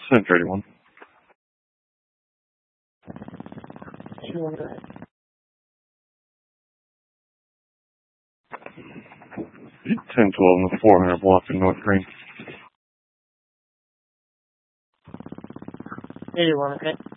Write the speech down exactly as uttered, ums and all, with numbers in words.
Center eighty-one. ten twelve in the four hundred block in North Green. eighty-one, okay.